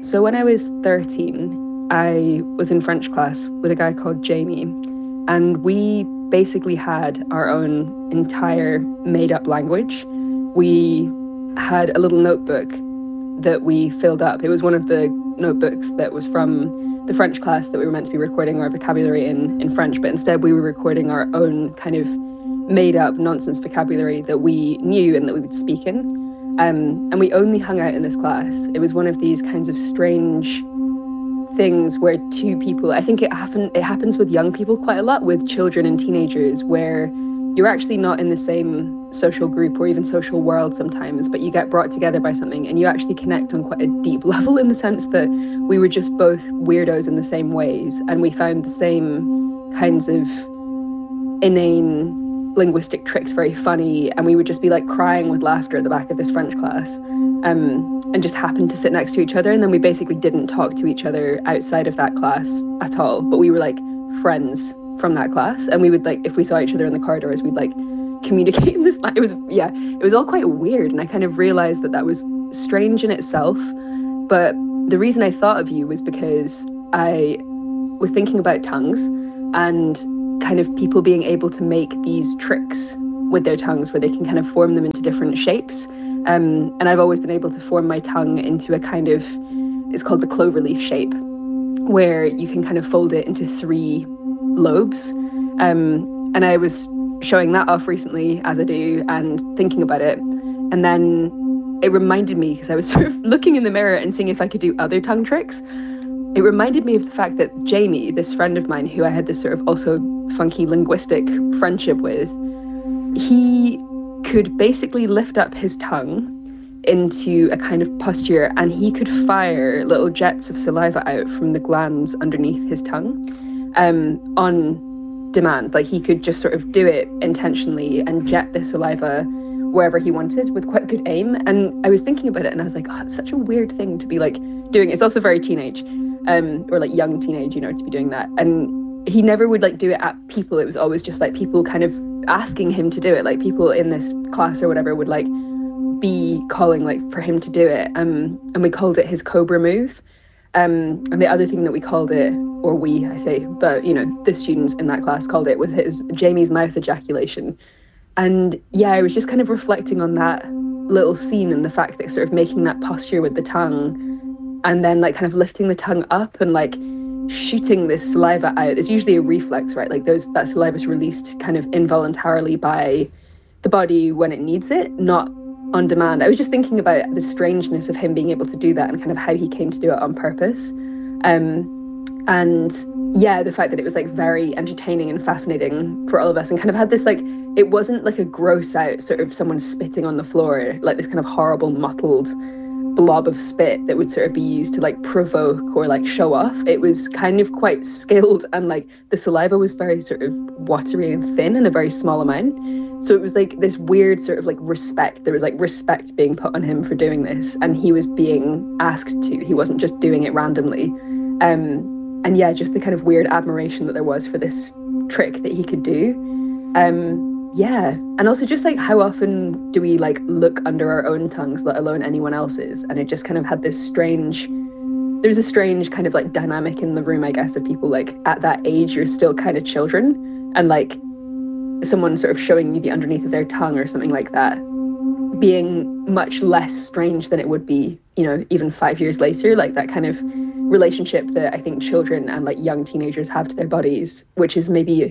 So when I was 13, I was in French class with a guy called Jamie, and we basically had our own entire made-up language. We had a little notebook that we filled up. It was one of the notebooks that was from the French class that we were meant to be recording our vocabulary in French, but instead we were recording our own kind of made-up nonsense vocabulary that we knew and that we would speak in. And we only hung out in this class. It was one of these kinds of strange things where two people, I think it happens with young people quite a lot, with children and teenagers, where you're actually not in the same social group or even social world sometimes, but you get brought together by something and you actually connect on quite a deep level, in the sense that we were just both weirdos in the same ways, and we found the same kinds of inane linguistic tricks very funny, and we would just be like crying with laughter at the back of this French class, and just happened to sit next to each other. And then we basically didn't talk to each other outside of that class at all, but we were like friends from that class, and we would, like, if we saw each other in the corridors, we'd like communicate in this. It was all quite weird, and I kind of realized that was strange in itself. But the reason I thought of you was because I was thinking about tongues and kind of people being able to make these tricks with their tongues where they can kind of form them into different shapes. And I've always been able to form my tongue into a kind of, it's called the cloverleaf shape, where you can kind of fold it into 3 lobes. And I was showing that off recently, as I do, and thinking about it. And then it reminded me, because I was sort of looking in the mirror and seeing if I could do other tongue tricks. It reminded me of the fact that Jamie, this friend of mine who I had this sort of also funky linguistic friendship with, he could basically lift up his tongue into a kind of posture, and he could fire little jets of saliva out from the glands underneath his tongue on demand. Like, he could just sort of do it intentionally and jet the saliva wherever he wanted with quite good aim. And I was thinking about it and I was like, oh, it's such a weird thing to be like doing. It's also very teenage. Or like young teenage, to be doing that. And he never would like do it at people. It was always just like people kind of asking him to do it. Like people in this class or whatever would like be calling like for him to do it. And we called it his cobra move. And the other thing that we called it, or we, I say, but the students in that class called it, was Jamie's mouth ejaculation. And yeah, I was just kind of reflecting on that little scene and the fact that sort of making that posture with the tongue, and then like kind of lifting the tongue up and like shooting this saliva out. It's usually a reflex, right? Like that saliva is released kind of involuntarily by the body when it needs it, not on demand. I was just thinking about the strangeness of him being able to do that and kind of how he came to do it on purpose. And yeah, the fact that it was like very entertaining and fascinating for all of us, and kind of had this like, it wasn't like a gross out sort of someone spitting on the floor, like this kind of horrible mottled blob of spit that would sort of be used to like provoke or like show off. It was kind of quite skilled, and like the saliva was very sort of watery and thin in a very small amount. So it was like this weird sort of like respect. There was like respect being put on him for doing this, and he was being asked to. He wasn't just doing it randomly. And yeah, just the kind of weird admiration that there was for this trick that he could do. Yeah, and also just like how often do we like look under our own tongues, let alone anyone else's? And it just kind of had this strange, there's a strange kind of like dynamic in the room, I guess, of people like at that age, you're still kind of children, and like someone sort of showing you the underneath of their tongue or something like that being much less strange than it would be, even 5 years later. Like that kind of relationship that I think children and like young teenagers have to their bodies, which is maybe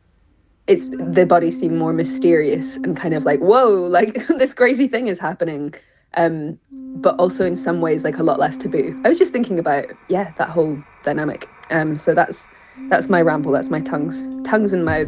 the bodies seem more mysterious and kind of like, whoa, like this crazy thing is happening. But also in some ways like a lot less taboo. I was just thinking about, that whole dynamic. So that's my ramble. That's my tongues and mouths.